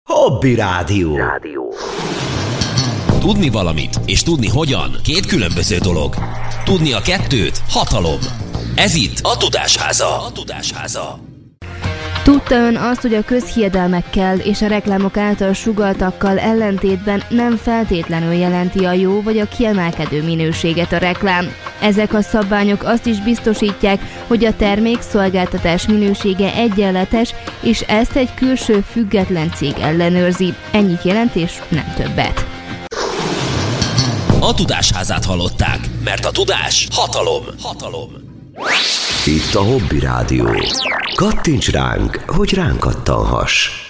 Hobby Rádió. Tudni valamit és tudni hogyan két különböző dolog. Tudni a kettőt hatalom. Ez itt a Tudásháza. Tudta ön azt, hogy a közhiedelmekkel és a reklámok által sugalltakkal ellentétben nem feltétlenül jelenti a jó vagy a kiemelkedő minőséget a reklám? Ezek a szabványok azt is biztosítják, hogy a termék-szolgáltatás minősége egyenletes, és ezt egy külső független cég ellenőrzi. Ennyit jelent, és nem többet. A Tudásházát hallották, mert a tudás hatalom. Itt a Hobby Rádió. Kattints ránk, hogy ránk kattanhass.